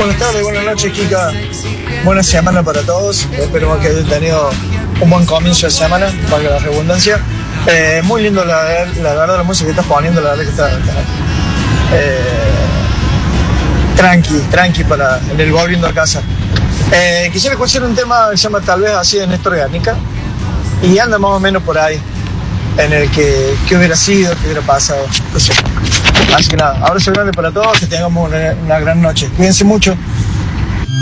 Buenas tardes, buenas noches, Kika. Buena semana para todos. Espero que hayan tenido un buen comienzo de semana, valga la redundancia. Muy lindo, la verdad, la música que estás poniendo, la verdad que está tranqui para en el volviendo a casa. Quisiera escuchar un tema que se llama Tal vez así de Néstor Garnica y anda más o menos por ahí, en el que qué hubiera sido, qué hubiera pasado, no sé. Así que nada, abrazo grande para todos, que tengamos una gran noche. Cuídense mucho.